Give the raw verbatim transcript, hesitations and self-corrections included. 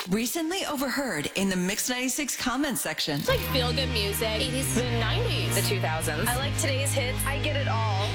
Recently overheard in the Mix ninety-six comments section. It's like feel-good music. eighties, the nineties, the two thousands. I like today's hits. I get it all.